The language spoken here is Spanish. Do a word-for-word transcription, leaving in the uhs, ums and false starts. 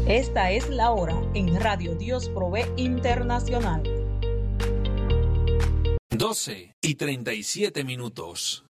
Esta es la hora en Radio Dios Provee Internacional. doce y treinta y siete minutos.